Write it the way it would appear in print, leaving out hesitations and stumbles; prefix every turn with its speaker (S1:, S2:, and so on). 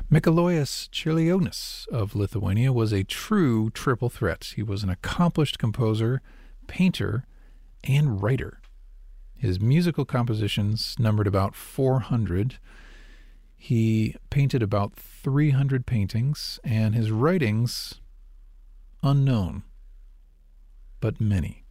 S1: Mikalojus Čiurlionis of Lithuania was a true triple threat. He was an accomplished composer, painter, and writer. His musical compositions numbered about 400. He painted about 300 paintings, and his writings, unknown, but many.